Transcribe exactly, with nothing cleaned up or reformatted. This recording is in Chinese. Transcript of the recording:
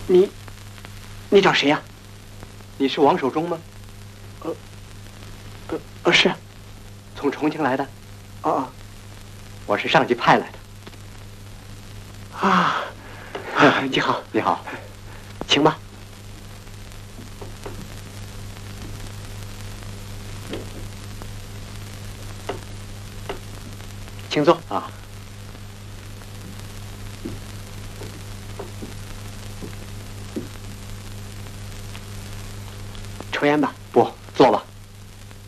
你，你找谁呀？ 你是王守忠吗？ 呃，呃，呃，是。 从重庆来的？ 哦哦。 我是上级派来的。 啊，你好， 你好， 请吧。请坐啊。 抽烟吧？ 不，坐吧。